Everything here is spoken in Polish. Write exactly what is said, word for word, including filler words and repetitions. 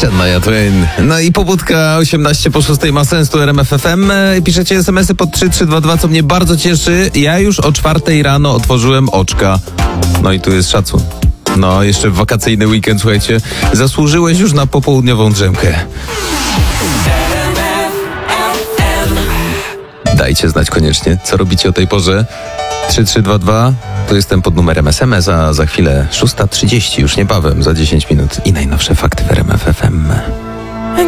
Shania Twain. No i pobudka osiemnaście po szóstej ma sens, tu R M F F M. Piszecie es em esy pod trzy trzy dwa dwa, co mnie bardzo cieszy. Ja już o czwartej rano otworzyłem oczka. No i tu jest szacun. No, jeszcze w wakacyjny weekend, słuchajcie. Zasłużyłeś już na popołudniową drzemkę. Dajcie znać koniecznie, co robicie o tej porze. trzy trzy dwa dwa, to jestem pod numerem es em es, a za chwilę szósta trzydzieści, już niebawem, za dziesięć minut i najnowsze fakty w R M F F M.